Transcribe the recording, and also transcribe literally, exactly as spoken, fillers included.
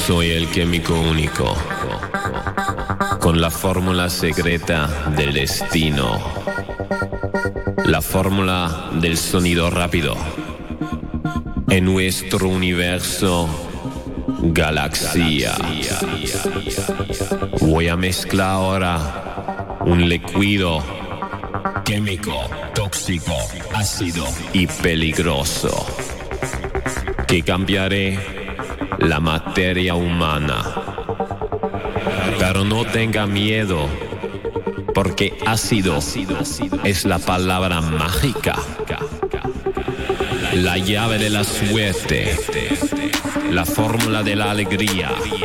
Soy el químico único, con la fórmula secreta del destino, la fórmula del sonido rápido. En nuestro universo, galaxia. Voy a mezclar ahora un líquido químico, tóxico, ácido y peligroso que cambiaré la materia humana. Pero no tenga miedo, porque ácido es la palabra mágica, la llave de la suerte, la fórmula de la alegría.